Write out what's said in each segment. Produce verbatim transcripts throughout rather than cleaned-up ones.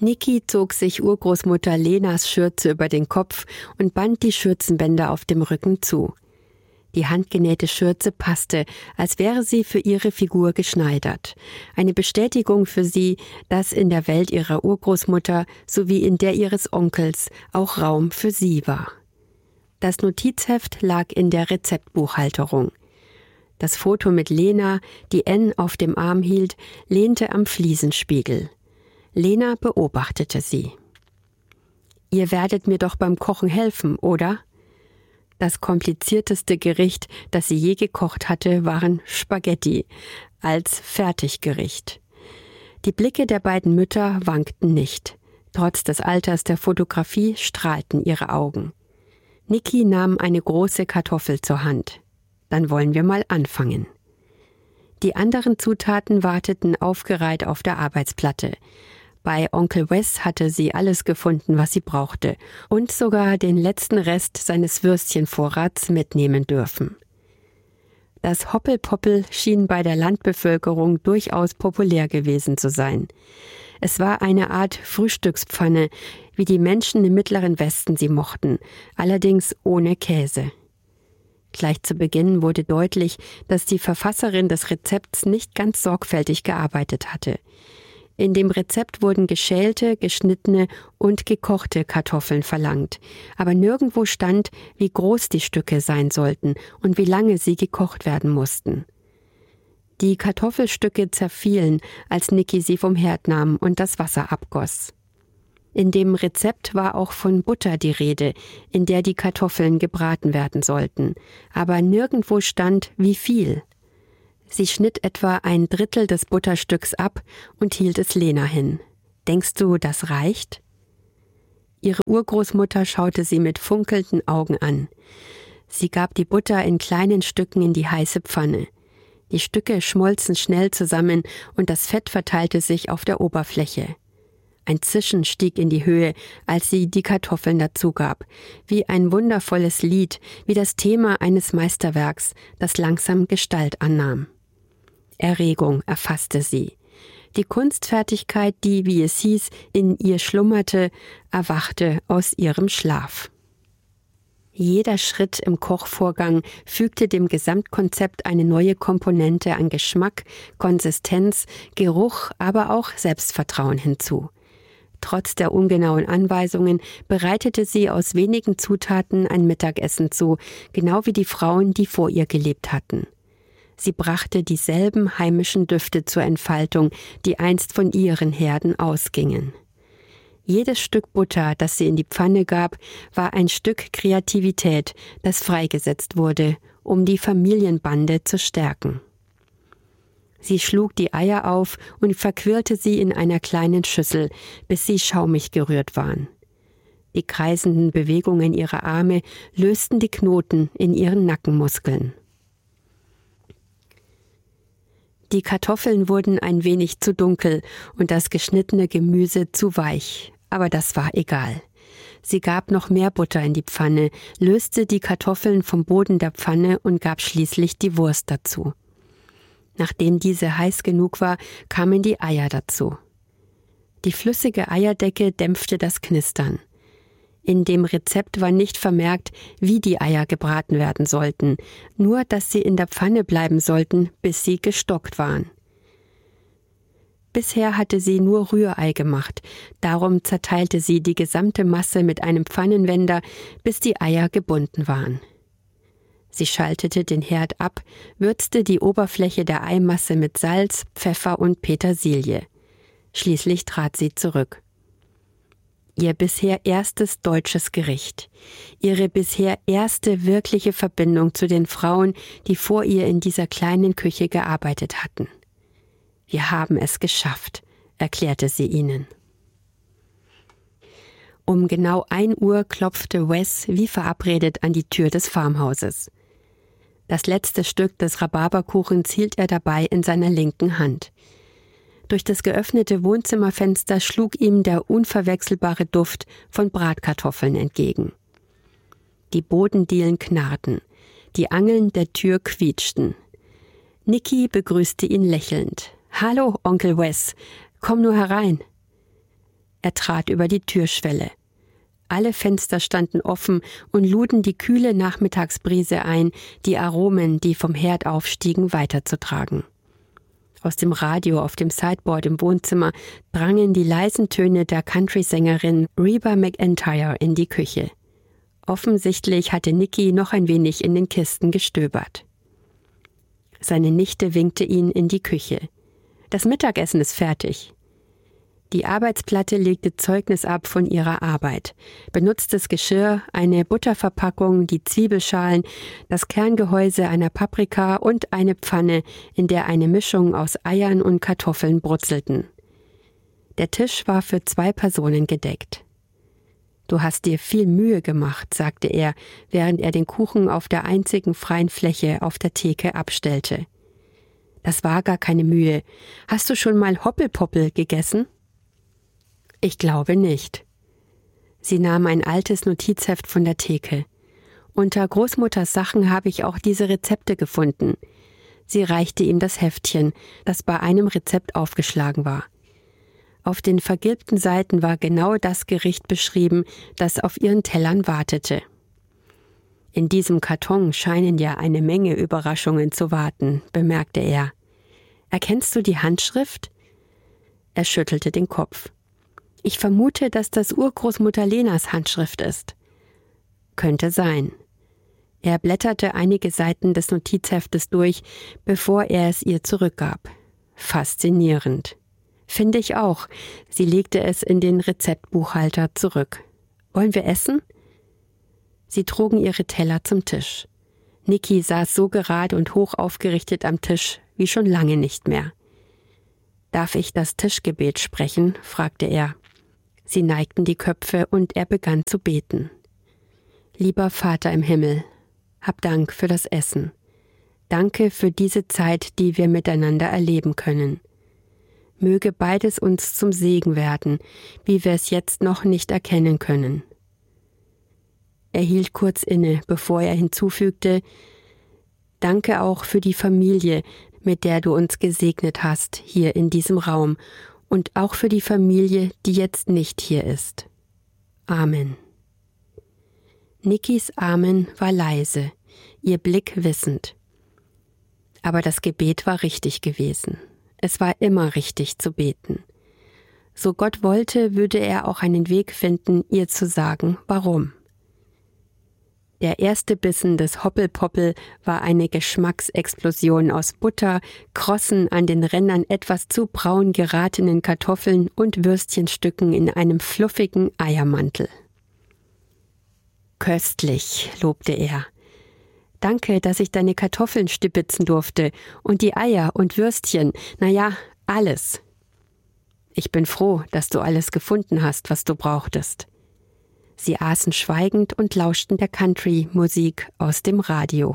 Niki zog sich Urgroßmutter Lenas Schürze über den Kopf und band die Schürzenbänder auf dem Rücken zu. Die handgenähte Schürze passte, als wäre sie für ihre Figur geschneidert. Eine Bestätigung für sie, dass in der Welt ihrer Urgroßmutter sowie in der ihres Onkels auch Raum für sie war. Das Notizheft lag in der Rezeptbuchhalterung. Das Foto mit Lena, die N auf dem Arm hielt, lehnte am Fliesenspiegel. Lena beobachtete sie. »Ihr werdet mir doch beim Kochen helfen, oder?« Das komplizierteste Gericht, das sie je gekocht hatte, waren Spaghetti als Fertiggericht. Die Blicke der beiden Mütter wankten nicht. Trotz des Alters der Fotografie strahlten ihre Augen. Niki nahm eine große Kartoffel zur Hand. Dann wollen wir mal anfangen. Die anderen Zutaten warteten aufgereiht auf der Arbeitsplatte. Bei Onkel Wes hatte sie alles gefunden, was sie brauchte, und sogar den letzten Rest seines Würstchenvorrats mitnehmen dürfen. Das Hoppelpoppel schien bei der Landbevölkerung durchaus populär gewesen zu sein. Es war eine Art Frühstückspfanne, wie die Menschen im Mittleren Westen sie mochten, allerdings ohne Käse. Gleich zu Beginn wurde deutlich, dass die Verfasserin des Rezepts nicht ganz sorgfältig gearbeitet hatte. In dem Rezept wurden geschälte, geschnittene und gekochte Kartoffeln verlangt, aber nirgendwo stand, wie groß die Stücke sein sollten und wie lange sie gekocht werden mussten. Die Kartoffelstücke zerfielen, als Niki sie vom Herd nahm und das Wasser abgoss. In dem Rezept war auch von Butter die Rede, in der die Kartoffeln gebraten werden sollten, aber nirgendwo stand, wie viel. Sie schnitt etwa ein Drittel des Butterstücks ab und hielt es Lena hin. »Denkst du, das reicht?« Ihre Urgroßmutter schaute sie mit funkelnden Augen an. Sie gab die Butter in kleinen Stücken in die heiße Pfanne. Die Stücke schmolzen schnell zusammen und das Fett verteilte sich auf der Oberfläche. Ein Zischen stieg in die Höhe, als sie die Kartoffeln dazugab, wie ein wundervolles Lied, wie das Thema eines Meisterwerks, das langsam Gestalt annahm. Erregung erfasste sie. Die Kunstfertigkeit, die, wie es hieß, in ihr schlummerte, erwachte aus ihrem Schlaf. Jeder Schritt im Kochvorgang fügte dem Gesamtkonzept eine neue Komponente an Geschmack, Konsistenz, Geruch, aber auch Selbstvertrauen hinzu. Trotz der ungenauen Anweisungen bereitete sie aus wenigen Zutaten ein Mittagessen zu, genau wie die Frauen, die vor ihr gelebt hatten. Sie brachte dieselben heimischen Düfte zur Entfaltung, die einst von ihren Herden ausgingen. Jedes Stück Butter, das sie in die Pfanne gab, war ein Stück Kreativität, das freigesetzt wurde, um die Familienbande zu stärken. Sie schlug die Eier auf und verquirlte sie in einer kleinen Schüssel, bis sie schaumig gerührt waren. Die kreisenden Bewegungen ihrer Arme lösten die Knoten in ihren Nackenmuskeln. Die Kartoffeln wurden ein wenig zu dunkel und das geschnittene Gemüse zu weich, aber das war egal. Sie gab noch mehr Butter in die Pfanne, löste die Kartoffeln vom Boden der Pfanne und gab schließlich die Wurst dazu. Nachdem diese heiß genug war, kamen die Eier dazu. Die flüssige Eierdecke dämpfte das Knistern. In dem Rezept war nicht vermerkt, wie die Eier gebraten werden sollten, nur dass sie in der Pfanne bleiben sollten, bis sie gestockt waren. Bisher hatte sie nur Rührei gemacht, darum zerteilte sie die gesamte Masse mit einem Pfannenwender, bis die Eier gebunden waren. Sie schaltete den Herd ab, würzte die Oberfläche der Eimasse mit Salz, Pfeffer und Petersilie. Schließlich trat sie zurück. Ihr bisher erstes deutsches Gericht, ihre bisher erste wirkliche Verbindung zu den Frauen, die vor ihr in dieser kleinen Küche gearbeitet hatten. »Wir haben es geschafft«, erklärte sie ihnen. Um genau ein Uhr klopfte Wes wie verabredet an die Tür des Farmhauses. Das letzte Stück des Rhabarberkuchens hielt er dabei in seiner linken Hand. Durch das geöffnete Wohnzimmerfenster schlug ihm der unverwechselbare Duft von Bratkartoffeln entgegen. Die Bodendielen knarrten, die Angeln der Tür quietschten. Niki begrüßte ihn lächelnd. »Hallo, Onkel Wes, komm nur herein.« Er trat über die Türschwelle. Alle Fenster standen offen und luden die kühle Nachmittagsbrise ein, die Aromen, die vom Herd aufstiegen, weiterzutragen. Aus dem Radio auf dem Sideboard im Wohnzimmer drangen die leisen Töne der Country-Sängerin Reba McEntire in die Küche. Offensichtlich hatte Nicky noch ein wenig in den Kisten gestöbert. Seine Nichte winkte ihn in die Küche. »Das Mittagessen ist fertig.« Die Arbeitsplatte legte Zeugnis ab von ihrer Arbeit. Benutztes Geschirr, eine Butterverpackung, die Zwiebelschalen, das Kerngehäuse einer Paprika und eine Pfanne, in der eine Mischung aus Eiern und Kartoffeln brutzelten. Der Tisch war für zwei Personen gedeckt. »Du hast dir viel Mühe gemacht«, sagte er, während er den Kuchen auf der einzigen freien Fläche auf der Theke abstellte. »Das war gar keine Mühe. Hast du schon mal Hoppelpoppel gegessen?« »Ich glaube nicht.« Sie nahm ein altes Notizheft von der Theke. »Unter Großmutters Sachen habe ich auch diese Rezepte gefunden.« Sie reichte ihm das Heftchen, das bei einem Rezept aufgeschlagen war. Auf den vergilbten Seiten war genau das Gericht beschrieben, das auf ihren Tellern wartete. »In diesem Karton scheinen ja eine Menge Überraschungen zu warten«, bemerkte er. »Erkennst du die Handschrift?« Er schüttelte den Kopf. »Ich vermute, dass das Urgroßmutter Lenas Handschrift ist.« »Könnte sein.« Er blätterte einige Seiten des Notizheftes durch, bevor er es ihr zurückgab. »Faszinierend.« »Finde ich auch.« Sie legte es in den Rezeptbuchhalter zurück. »Wollen wir essen?« Sie trugen ihre Teller zum Tisch. Nicky saß so gerade und hoch aufgerichtet am Tisch wie schon lange nicht mehr. »Darf ich das Tischgebet sprechen?« fragte er. Sie neigten die Köpfe und er begann zu beten. »Lieber Vater im Himmel, hab Dank für das Essen. Danke für diese Zeit, die wir miteinander erleben können. Möge beides uns zum Segen werden, wie wir es jetzt noch nicht erkennen können.« Er hielt kurz inne, bevor er hinzufügte, »Danke auch für die Familie, mit der du uns gesegnet hast, hier in diesem Raum, und auch für die Familie, die jetzt nicht hier ist. Amen.« Nickys Amen war leise, ihr Blick wissend. Aber das Gebet war richtig gewesen. Es war immer richtig zu beten. So Gott wollte, würde er auch einen Weg finden, ihr zu sagen, warum. Der erste Bissen des Hoppelpoppel war eine Geschmacksexplosion aus Butter, krossen an den Rändern etwas zu braun geratenen Kartoffeln und Würstchenstücken in einem fluffigen Eiermantel. »Köstlich«, lobte er. »Danke, dass ich deine Kartoffeln stibitzen durfte und die Eier und Würstchen, na ja, alles. Ich bin froh, dass du alles gefunden hast, was du brauchtest.« Sie aßen schweigend und lauschten der Country-Musik aus dem Radio.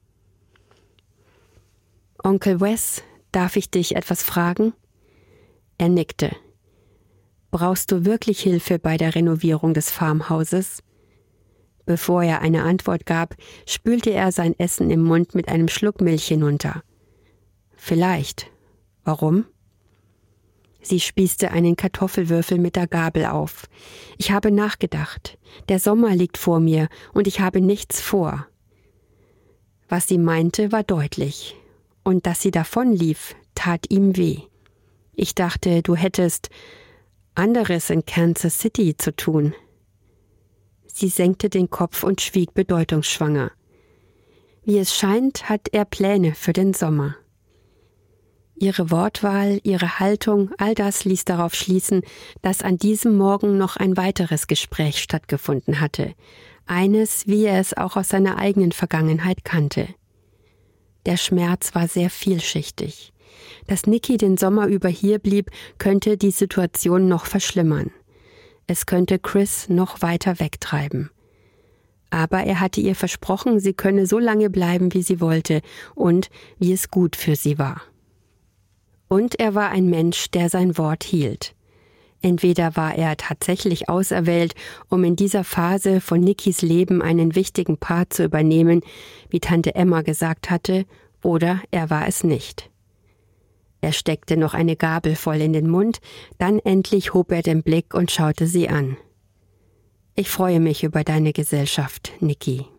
»Onkel Wes, darf ich dich etwas fragen?« Er nickte. »Brauchst du wirklich Hilfe bei der Renovierung des Farmhauses?« Bevor er eine Antwort gab, spülte er sein Essen im Mund mit einem Schluck Milch hinunter. »Vielleicht. Warum?« Sie spießte einen Kartoffelwürfel mit der Gabel auf. »Ich habe nachgedacht. Der Sommer liegt vor mir und ich habe nichts vor.« Was sie meinte, war deutlich. Und dass sie davonlief, tat ihm weh. »Ich dachte, du hättest anderes in Kansas City zu tun.« Sie senkte den Kopf und schwieg bedeutungsschwanger. Wie es scheint, hat er Pläne für den Sommer. Ihre Wortwahl, ihre Haltung, all das ließ darauf schließen, dass an diesem Morgen noch ein weiteres Gespräch stattgefunden hatte. Eines, wie er es auch aus seiner eigenen Vergangenheit kannte. Der Schmerz war sehr vielschichtig. Dass Nicky den Sommer über hier blieb, könnte die Situation noch verschlimmern. Es könnte Chris noch weiter wegtreiben. Aber er hatte ihr versprochen, sie könne so lange bleiben, wie sie wollte und wie es gut für sie war. Und er war ein Mensch, der sein Wort hielt. Entweder war er tatsächlich auserwählt, um in dieser Phase von Nickys Leben einen wichtigen Part zu übernehmen, wie Tante Emma gesagt hatte, oder er war es nicht. Er steckte noch eine Gabel voll in den Mund, dann endlich hob er den Blick und schaute sie an. »Ich freue mich über deine Gesellschaft, Niki.«